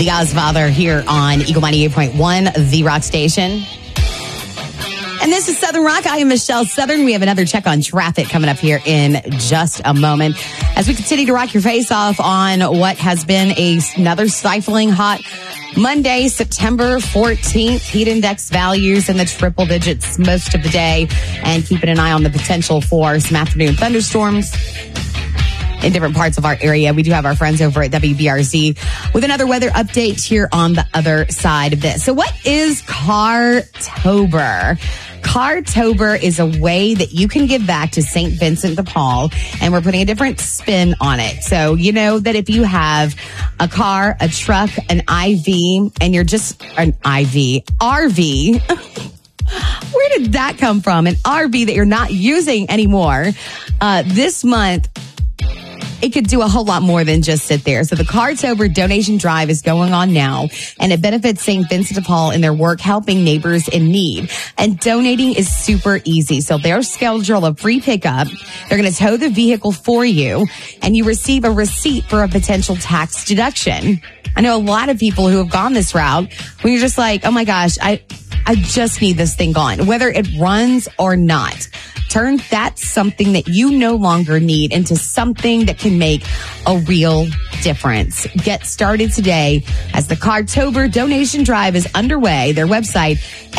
The Godfather here on Eagle 98.1, the rock station. And this is Southern Rock. I am Michelle Southern. We have another check on traffic coming up here in just a moment as we continue to rock your face off on what has been another stifling hot Monday, September 14th. Heat index values in the triple digits most of the day, and keeping an eye on the potential for some afternoon thunderstorms in different parts of our area. We do have our friends over at WBRZ with another weather update here on the other side of this. So what is Cartober? Cartober is a way that you can give back to St. Vincent de Paul, and we're putting a different spin on it. So you know that if you have a car, a truck, an IV, and you're just an IV, RV, where did that come from? An RV that you're not using anymore. This month, it could do a whole lot more than just sit there. So the Cartober donation drive is going on now, and it benefits St. Vincent de Paul in their work helping neighbors in need. And donating is super easy. So they'll schedule a free pickup. They're going to tow the vehicle for you, and you receive a receipt for a potential tax deduction. I know a lot of people who have gone this route when you're just like, oh my gosh, I just need this thing gone, whether it runs or not. Turn that something that you no longer need into something that can make a real difference. Get started today as the Cartober donation drive is underway. Their website,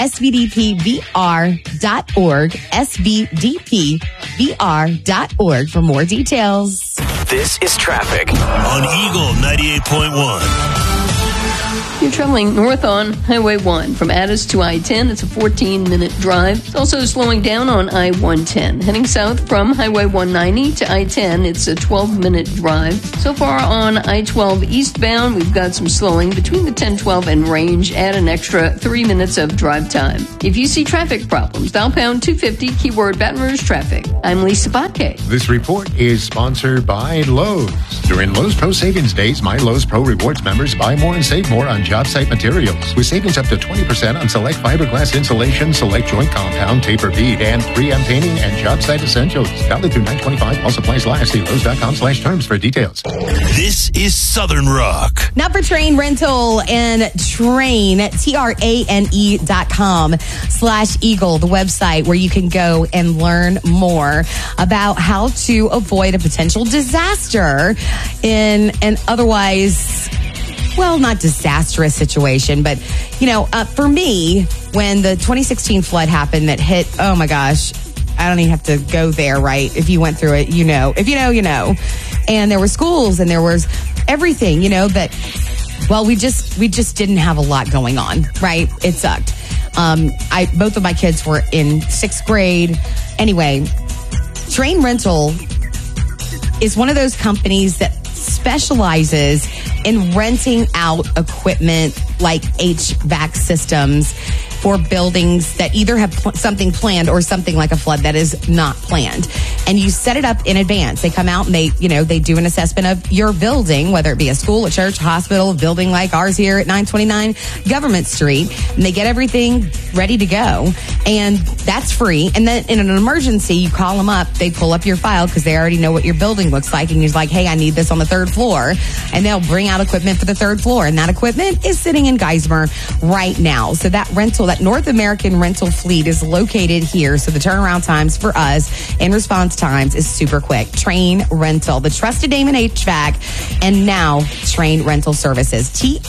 svdpvr.org, svdpvr.org for more details. This is traffic on Eagle 98.1. You're traveling north on Highway 1 from Addis to I-10. It's a 14-minute drive. It's also slowing down on I-110. Heading south from Highway 190 to I-10, it's a 12-minute drive. So far on I-12 eastbound, we've got some slowing between the 10-12 and range. Add an extra 3 minutes of drive time. If you see traffic problems, dial pound 250, keyword Baton Rouge traffic. I'm Lisa Botke. This report is sponsored by Lowe's. During Lowe's Pro Savings Days, my Lowe's Pro Rewards members buy more and save more on job site materials, with savings up to 20% on select fiberglass insulation, select joint compound, taper bead, and 3M painting and job site essentials. Valid through 9/25. All supplies last. See Lowe's.com/terms for details. This is Southern Rock. Now for Train Rental and Train, TRANE.com/Eagle, the website where you can go and learn more about how to avoid a potential disaster in an otherwise, well, not disastrous situation, but, you know, for me, when the 2016 flood happened that hit, oh my gosh, I don't even have to go there, right? If you went through it, you know. If you know, you know. And there were schools and there was everything, you know, that, well, we just didn't have a lot going on, right? It sucked. Both of my kids were in 6th grade. Anyway, Train Rental is one of those companies that specializes in renting out equipment like HVAC systems for buildings that either have something planned or something like a flood that is not planned. And you set it up in advance. They come out and they do an assessment of your building, whether it be a school, a church, a hospital, a building like ours here at 929 Government Street. And they get everything ready to go. And that's free. And then in an emergency, you call them up. They pull up your file because they already know what your building looks like. And you're like, hey, I need this on the 3rd floor. And they'll bring out equipment for the 3rd floor. And that equipment is sitting in Geismar right now. So that North American rental fleet is located here. So the turnaround times for us and response times is super quick. Train Rental, the trusted name in HVAC, and now Train Rental Services.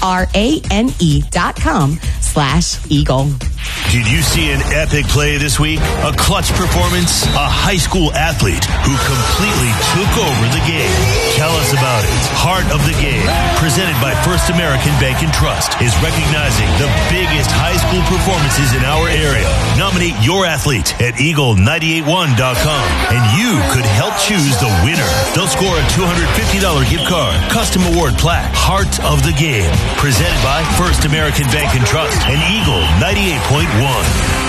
TRANE.com/Eagle. Did you see an epic play this week? A clutch performance? A high school athlete who completely took over the game. Tell us about it. Heart of the Game, presented by First American Bank and Trust, is recognizing the biggest high school performances in our area. Nominate your athlete at Eagle981.com, and you could help choose the winner. They'll score a $250 gift card, custom award plaque. Heart of the Game, presented by First American Bank and Trust and Eagle 98.1.